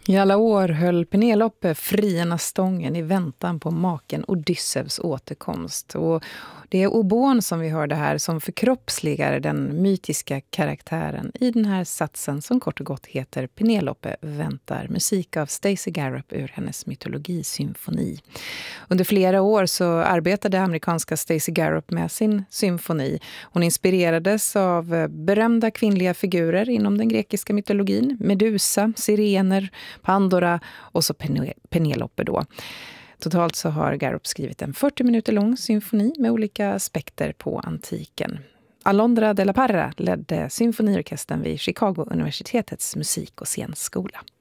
I alla år höll Penelope frierna stången i väntan på maken Odysseus återkomst. Och det är oboen som vi hörde här som förkroppsligar den mytiska karaktären i den här satsen som kort och gott heter Penelope väntar. Musik av Stacey Garrop ur hennes mytologisymfoni. Under flera år så arbetade amerikanska Stacey Garrop med sin symfoni. Hon inspirerades av berömda kvinnliga figurer inom den grekiska mytologin. Medusa, sirener, Pandora och så Penelope då. Totalt så har Garrop skrivit en 40 minuter lång symfoni med olika aspekter på antiken. Alondra de la Parra ledde symfoniorkestern vid Chicago universitetets musik- och scenskola.